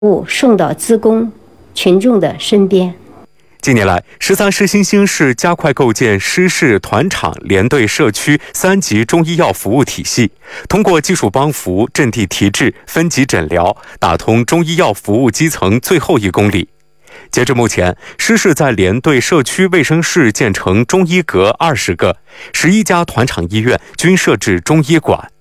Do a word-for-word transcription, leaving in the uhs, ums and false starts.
物送到职工群众的身边。 近年来，十三市新兴市加快构建师市团场连队社区三级中医药服务体系，通过技术帮扶、阵地提质、分级诊疗，打通中医药服务基层最后一公里。截至目前，师市在连队社区卫生室建成中医阁二十个，十一家团场医院均设置中医馆。